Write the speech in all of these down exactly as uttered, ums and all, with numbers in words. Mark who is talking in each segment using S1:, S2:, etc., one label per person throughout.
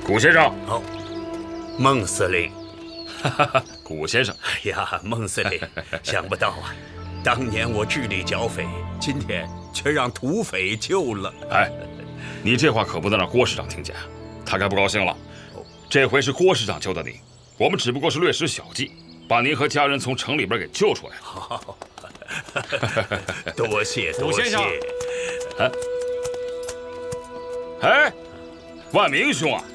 S1: 古先生。
S2: 哦，孟司令。
S1: 哈哈哈，古先生。
S2: 哎呀，孟司令，想不到啊，当年我治理剿匪，今天却让土匪救了。
S1: 哎，你这话可不能让郭师长听见，他该不高兴了。这回是郭师长救的你，我们只不过是略施小计，把您和家人从城里边给救出来了。
S2: 好，多谢多谢。
S3: 古先生。
S1: 哎，哎，万明兄啊！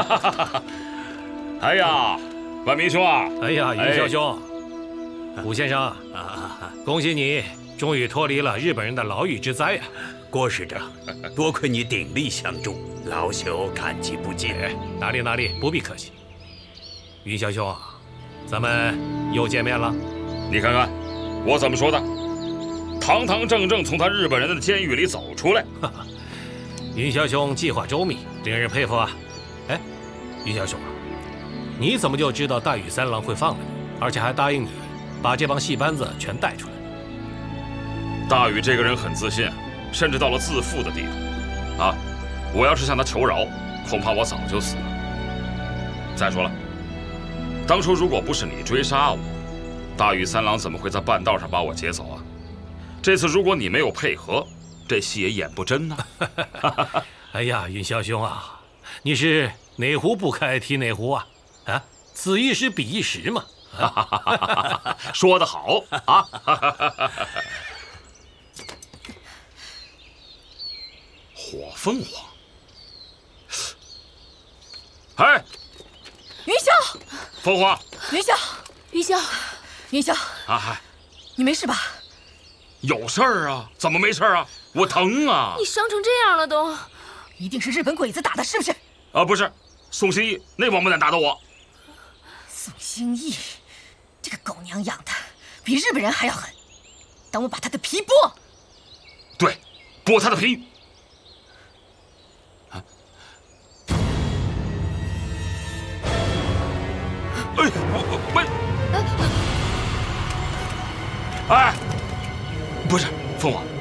S1: 哎呀，万明兄啊！
S3: 哎呀，云霄兄，哎、古先生，啊，恭喜你终于脱离了日本人的牢狱之灾呀！
S2: 郭师长，多亏你鼎力相助，老朽感激不尽。
S3: 哪里哪里，不必客气。云霄兄，咱们又见面了。
S1: 你看看，我怎么说的？堂堂正正从他日本人的监狱里走出来。
S3: 云霄兄计划周密，令人佩服啊！哎，云霄兄啊，你怎么就知道大羽三郎会放了你，而且还答应你把这帮戏班子全带出来？
S1: 大羽这个人很自信，甚至到了自负的地步。啊，我要是向他求饶，恐怕我早就死了。再说了，当初如果不是你追杀我，大羽三郎怎么会在半道上把我劫走啊？这次如果你没有配合，这戏也演不真呢。
S3: 哎呀，云霄兄啊，你是哪壶不开提哪壶啊？啊，此一时彼一时嘛。
S1: 啊、说得好啊！火凤凰，哎，
S4: 云霄，
S1: 凤凰，
S4: 云霄，云霄，云霄
S1: 啊，嗨，
S4: 你没事吧？
S1: 有事儿啊？怎么没事啊？我疼啊！
S4: 你伤成这样了都，一定是日本鬼子打的，是不是？
S1: 啊，不是，宋兴义那王八蛋打的我。
S4: 宋兴义，这个狗娘养的，比日本人还要狠。等我把他的皮剥。
S1: 对，剥他的皮。啊！哎，我我没。哎，不是凤凰。